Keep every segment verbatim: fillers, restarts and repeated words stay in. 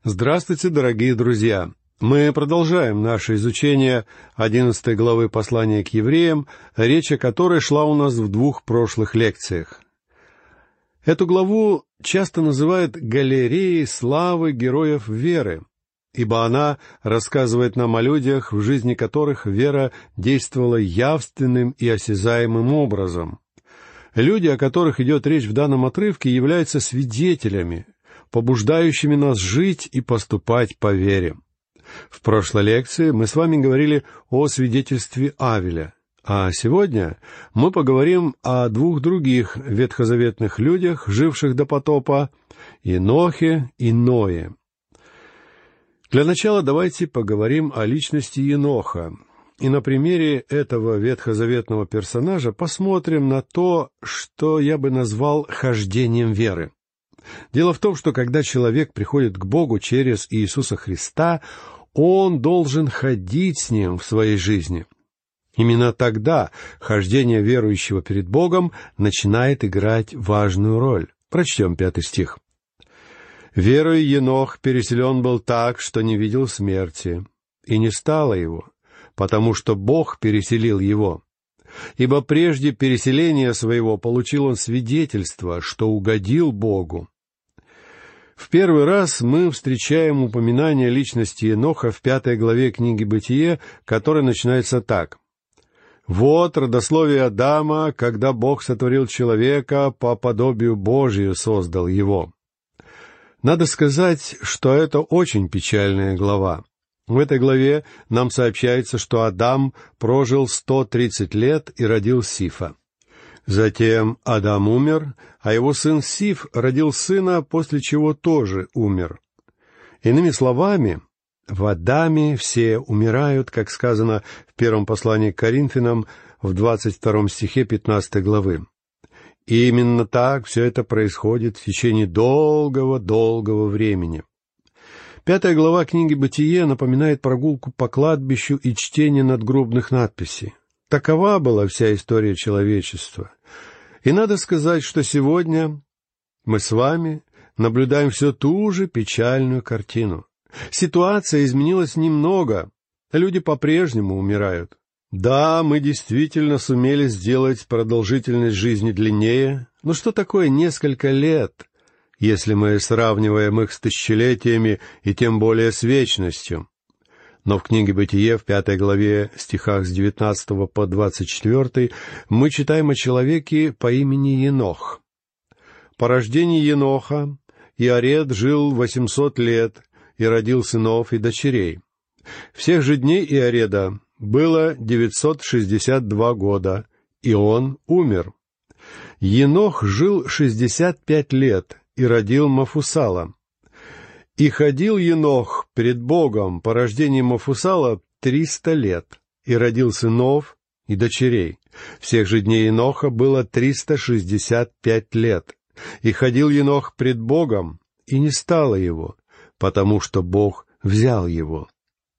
Здравствуйте, дорогие друзья! Мы продолжаем наше изучение одиннадцатой главы послания к евреям, речь о которой шла у нас в двух прошлых лекциях. Эту главу часто называют «галереей славы героев веры», ибо она рассказывает нам о людях, в жизни которых вера действовала явственным и осязаемым образом. Люди, о которых идет речь в данном отрывке, являются свидетелями, побуждающими нас жить и поступать по вере. В прошлой лекции мы с вами говорили о свидетельстве Авеля, а сегодня мы поговорим о двух других ветхозаветных людях, живших до потопа, Енохе и Ное. Для начала давайте поговорим о личности Еноха, и на примере этого ветхозаветного персонажа посмотрим на то, что я бы назвал хождением веры. Дело в том, что когда человек приходит к Богу через Иисуса Христа, он должен ходить с Ним в своей жизни. Именно тогда хождение верующего перед Богом начинает играть важную роль. Прочтем пятый стих. «Верою Енох переселен был так, что не видел смерти, и не стало его, потому что Бог переселил его. Ибо прежде переселения своего получил он свидетельство, что угодил Богу». В первый раз мы встречаем упоминание личности Еноха в пятой главе книги «Бытие», которая начинается так. «Вот родословие Адама, когда Бог сотворил человека, по подобию Божию создал его». Надо сказать, что это очень печальная глава. В этой главе нам сообщается, что Адам прожил сто тридцать лет и родил Сифа. Затем Адам умер, а его сын Сиф родил сына, после чего тоже умер. Иными словами, в Адаме все умирают, как сказано в первом послании к Коринфянам в двадцать втором стихе пятнадцатой главы. И именно так все это происходит в течение долгого-долгого времени. Пятая глава книги «Бытие» напоминает прогулку по кладбищу и чтение надгробных надписей. Такова была вся история человечества. И надо сказать, что сегодня мы с вами наблюдаем все ту же печальную картину. Ситуация изменилась немного, люди по-прежнему умирают. Да, мы действительно сумели сделать продолжительность жизни длиннее, но что такое несколько лет, если мы сравниваем их с тысячелетиями и тем более с вечностью? Но в книге «Бытие» в пятой главе, стихах с девятнадцатого по двадцать четвертый, мы читаем о человеке по имени Енох. «По рождении Еноха Иаред жил восемьсот лет и родил сынов и дочерей. Всех же дней Иареда было девятьсот шестьдесят два года, и он умер. Енох жил шестьдесят пять лет и родил Мафусала. И ходил Енох перед Богом по рождении Мафусала триста лет, и родил сынов и дочерей. Всех же дней Еноха было триста шестьдесят пять лет. И ходил Енох пред Богом, и не стало его, потому что Бог взял его».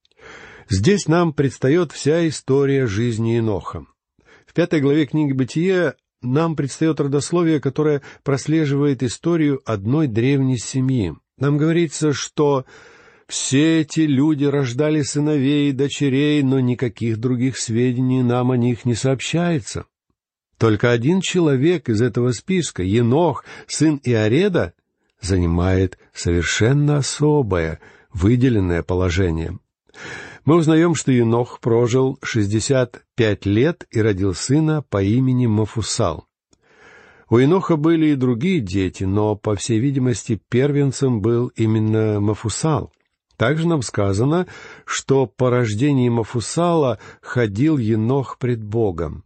Здесь нам предстает вся история жизни Еноха. В пятой главе книги «Бытие» нам предстает родословие, которое прослеживает историю одной древней семьи. Нам говорится, что все эти люди рождали сыновей и дочерей, но никаких других сведений нам о них не сообщается. Только один человек из этого списка, Енох, сын Иареда, занимает совершенно особое, выделенное положение. Мы узнаем, что Енох прожил шестьдесят пять лет и родил сына по имени Мафусал. У Еноха были и другие дети, но, по всей видимости, первенцем был именно Мафусал. Также нам сказано, что по рождении Мафусала ходил Енох пред Богом.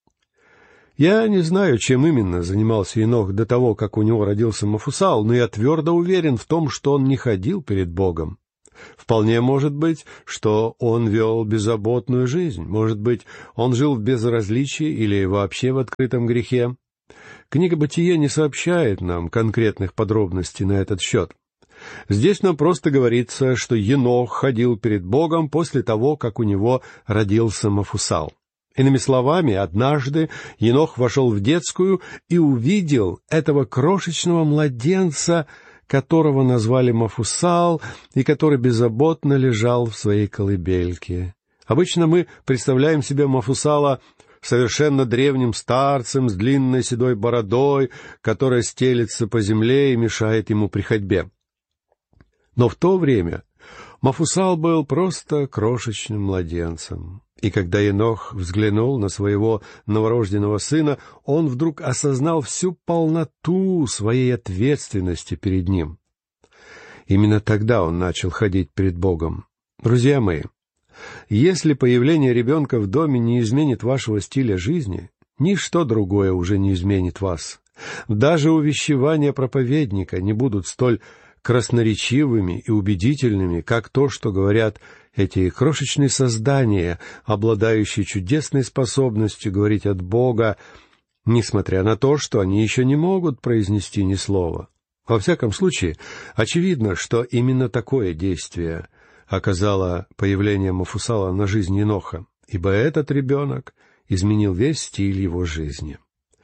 Я не знаю, чем именно занимался Енох до того, как у него родился Мафусал, но я твердо уверен в том, что он не ходил перед Богом. Вполне может быть, что он вел беззаботную жизнь, может быть, он жил в безразличии или вообще в открытом грехе. Книга «Бытие» не сообщает нам конкретных подробностей на этот счет. Здесь нам просто говорится, что Енох ходил перед Богом после того, как у него родился Мафусал. Иными словами, однажды Енох вошел в детскую и увидел этого крошечного младенца, которого назвали Мафусал и который беззаботно лежал в своей колыбельке. Обычно мы представляем себе Мафусала совершенно древним старцем с длинной седой бородой, которая стелется по земле и мешает ему при ходьбе. Но в то время Мафусал был просто крошечным младенцем. И когда Енох взглянул на своего новорожденного сына, он вдруг осознал всю полноту своей ответственности перед ним. Именно тогда он начал ходить перед Богом. Друзья мои, если появление ребенка в доме не изменит вашего стиля жизни, ничто другое уже не изменит вас. Даже увещевания проповедника не будут столь красноречивыми и убедительными, как то, что говорят эти крошечные создания, обладающие чудесной способностью говорить от Бога, несмотря на то, что они еще не могут произнести ни слова. Во всяком случае, очевидно, что именно такое действие оказало появление Мафусала на жизнь Еноха, ибо этот ребенок изменил весь стиль его жизни.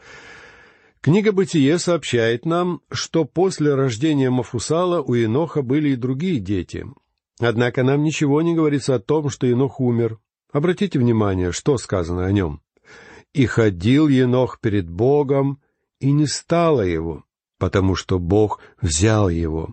Книга «Бытие» сообщает нам, что после рождения Мафусала у Еноха были и другие дети. Однако нам ничего не говорится о том, что Енох умер. Обратите внимание, что сказано о нем. «И ходил Енох перед Богом, и не стало его, потому что Бог взял его».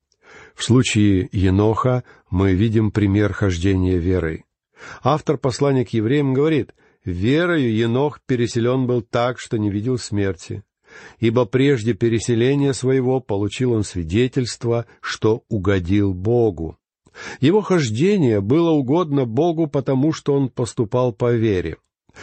В случае Еноха мы видим пример хождения верой. Автор послания к евреям говорит: «Верою Енох переселен был так, что не видел смерти, ибо прежде переселения своего получил он свидетельство, что угодил Богу». Его хождение было угодно Богу, потому что он поступал по вере,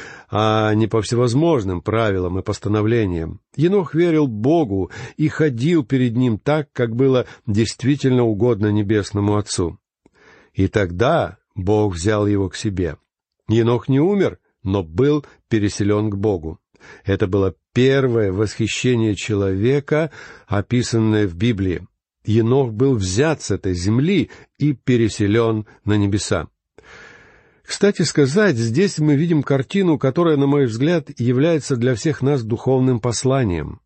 а не по всевозможным правилам и постановлениям. Енох верил Богу и ходил перед Ним так, как было действительно угодно Небесному Отцу. И тогда Бог взял его к себе. Енох не умер, но был переселен к Богу. Это было первое восхищение человека, описанное в Библии. Енох был взят с этой земли и переселен на небеса. Кстати сказать, здесь мы видим картину, которая, на мой взгляд, является для всех нас духовным посланием.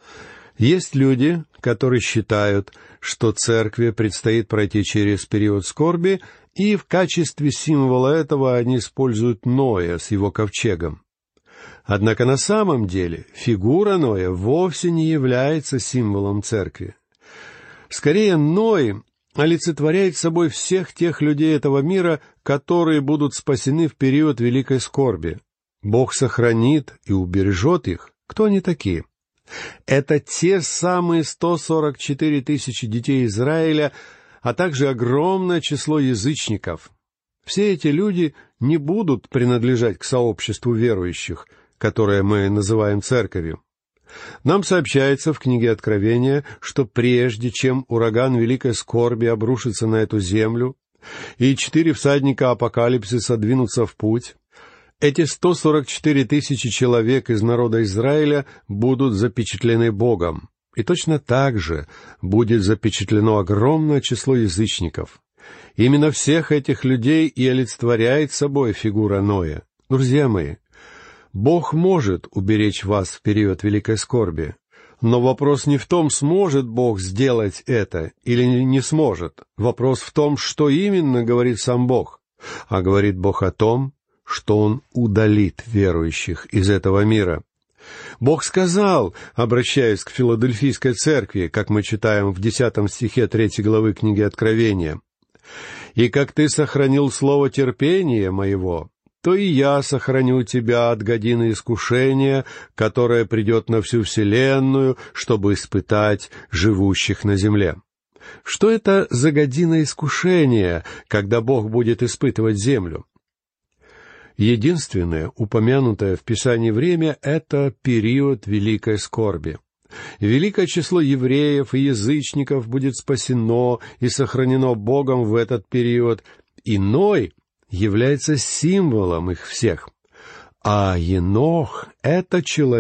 Есть люди, которые считают, что церкви предстоит пройти через период скорби, и в качестве символа этого они используют Ноя с его ковчегом. Однако на самом деле фигура Ноя вовсе не является символом церкви. Скорее, Ной олицетворяет собой всех тех людей этого мира, которые будут спасены в период великой скорби. Бог сохранит и убережет их. Кто они такие? Это те самые сто сорок четыре тысячи детей Израиля, а также огромное число язычников. Все эти люди не будут принадлежать к сообществу верующих, которое мы называем церковью. Нам сообщается в книге Откровения, что прежде чем ураган великой скорби обрушится на эту землю, и четыре всадника апокалипсиса двинутся в путь, эти сто сорок четыре тысячи человек из народа Израиля будут запечатлены Богом. И точно так же будет запечатлено огромное число язычников. Именно всех этих людей и олицетворяет собой фигура Ноя. Друзья мои, Бог может уберечь вас в период великой скорби, но вопрос не в том, сможет Бог сделать это или не сможет. Вопрос в том, что именно говорит сам Бог. А говорит Бог о том, что Он удалит верующих из этого мира. Бог сказал, обращаясь к Филадельфийской церкви, как мы читаем в десятом стихе третьей главы книги Откровения: «И как ты сохранил слово терпения моего, то и я сохраню тебя от годины искушения, которое придет на всю вселенную, чтобы испытать живущих на земле». Что это за година искушения, когда Бог будет испытывать землю? Единственное упомянутое в Писании время — это период великой скорби. Великое число евреев и язычников будет спасено и сохранено Богом в этот период, и Ной является символом их всех. А Енох — это человек,